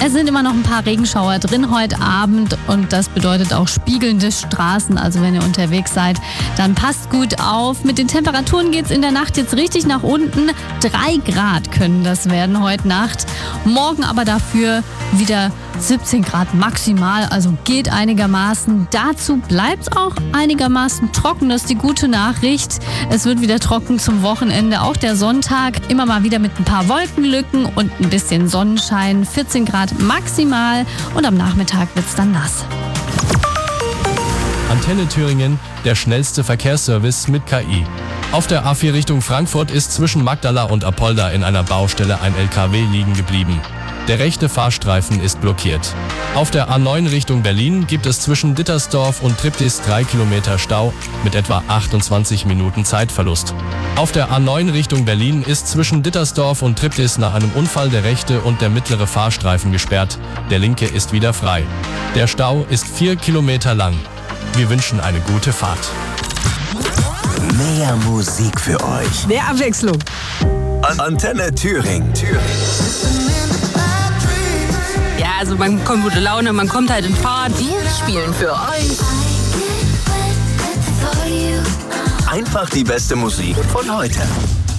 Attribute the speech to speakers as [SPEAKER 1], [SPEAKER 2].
[SPEAKER 1] Es sind immer noch ein paar Regenschauer drin heute Abend und das bedeutet auch spiegelnde Straßen. Also wenn ihr unterwegs seid, dann passt gut auf. Mit den Temperaturen geht es in der Nacht jetzt richtig nach unten. 3 Grad können das werden heute Nacht. Morgen aber dafür wieder 17 Grad maximal, also geht einigermaßen. Dazu bleibt es auch einigermaßen trocken, das ist die gute Nachricht. Es wird wieder trocken zum Wochenende, auch der Sonntag. Immer mal wieder mit ein paar Wolkenlücken und ein bisschen Sonnenschein. 14 Grad maximal und am Nachmittag wird es dann nass.
[SPEAKER 2] Antenne Thüringen, der schnellste Verkehrsservice mit KI. Auf der A4 Richtung Frankfurt ist zwischen Magdala und Apolda in einer Baustelle ein LKW liegen geblieben. Der rechte Fahrstreifen ist blockiert. Auf der A9 Richtung Berlin gibt es zwischen Dittersdorf und Triptis 3 Kilometer Stau mit etwa 28 Minuten Zeitverlust. Auf der A9 Richtung Berlin ist zwischen Dittersdorf und Triptis nach einem Unfall der rechte und der mittlere Fahrstreifen gesperrt. Der linke ist wieder frei. Der Stau ist 4 Kilometer lang. Wir wünschen eine gute Fahrt.
[SPEAKER 3] Mehr Musik für euch.
[SPEAKER 4] Mehr Abwechslung.
[SPEAKER 3] Antenne Thüringen.
[SPEAKER 4] Ja, also man kommt gute Laune, man kommt halt in Fahrt.
[SPEAKER 5] Wir spielen für euch
[SPEAKER 3] Einfach die beste Musik von heute.